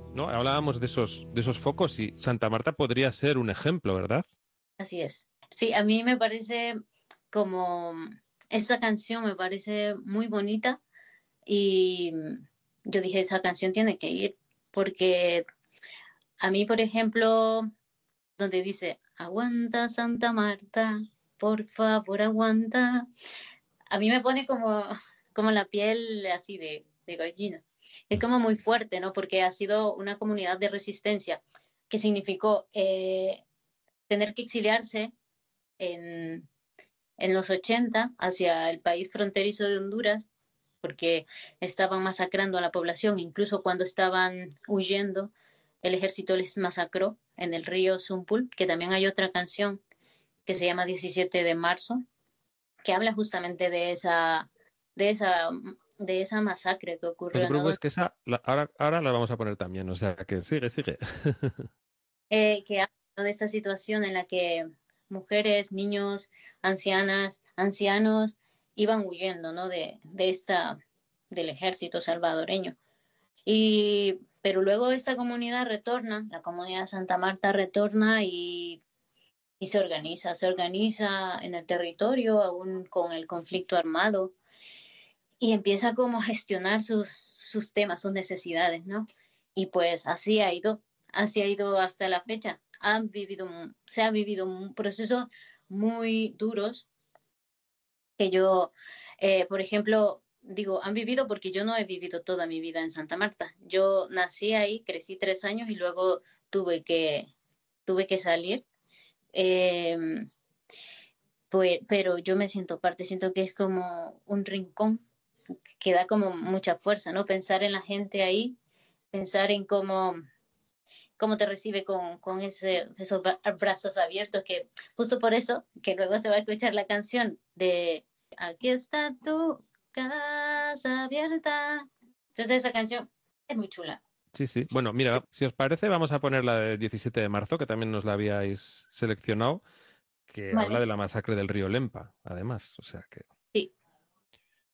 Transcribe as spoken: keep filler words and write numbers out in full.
¿no? Hablábamos de esos, de esos focos y Santa Marta podría ser un ejemplo, ¿verdad? Así es. Sí, a mí me parece como esa canción me parece muy bonita y yo dije, esa canción tiene que ir porque a mí, por ejemplo, donde dice, aguanta Santa Marta, por favor aguanta, a mí me pone como, como la piel así de, de gallina. Es como muy fuerte, ¿no? Porque ha sido una comunidad de resistencia que significó eh, tener que exiliarse en, en los ochenta hacia el país fronterizo de Honduras, porque estaban masacrando a la población, incluso cuando estaban huyendo, el ejército les masacró en el río Zumpul, que también hay otra canción que se llama diecisiete de marzo, que habla justamente de esa, de esa, de esa masacre que No te ocurrió, ¿no? preocupes que esa, la- ahora, ahora la vamos a poner también, o sea que sigue, sigue. Eh, que habla, ¿no?, de esta situación en la que mujeres, niños, ancianas, ancianos iban huyendo, ¿no? De, de esta, del ejército salvadoreño. Y, pero luego esta comunidad retorna, la comunidad de Santa Marta retorna y, y se organiza, se organiza en el territorio, aún con el conflicto armado, y empieza como a gestionar sus, sus temas, sus necesidades, ¿no? Y pues así ha ido, así ha ido hasta la fecha. Han vivido, se ha vivido un proceso muy duros que yo, eh, por ejemplo, digo, han vivido porque yo no he vivido toda mi vida en Santa Marta. Yo nací ahí, crecí tres años y luego tuve que, tuve que salir. Eh, pues, pero yo me siento parte, siento que es como un rincón que da como mucha fuerza, ¿no? Pensar en la gente ahí, pensar en cómo, cómo te recibe con, con ese, esos brazos abiertos, que justo por eso, que luego se va a escuchar la canción de Aquí está tu casa abierta. Entonces esa canción es muy chula. Sí, sí. Bueno, mira, si os parece, vamos a poner la del diecisiete de marzo, que también nos la habíais seleccionado, que habla Vale, de la masacre del río Lempa, además. O sea que.